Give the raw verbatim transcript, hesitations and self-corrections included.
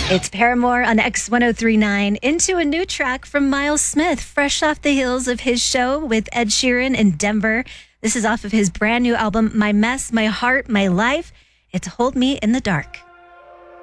It's Paramore on X one oh three point nine into a new track from Miles Smith, fresh off the heels of his show with Ed Sheeran in Denver. This is off of his brand new album, My Mess, My Heart, My Life. It's Hold Me in the Dark.